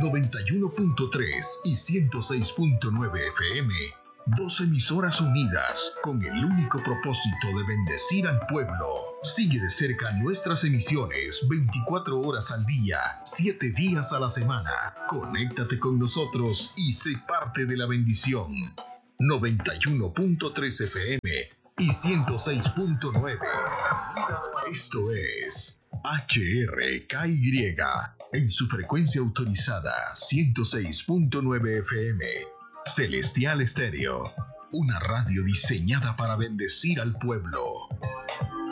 91.3 y 106.9 FM. Dos emisoras unidas con el único propósito de bendecir al pueblo. Sigue de cerca nuestras emisiones 24 horas al día, 7 días a la semana. Conéctate con nosotros y sé parte de la bendición. 91.3 FM y 106.9. Esto es HRKY en su frecuencia autorizada 106.9 FM. Celestial Estéreo, una radio diseñada para bendecir al pueblo.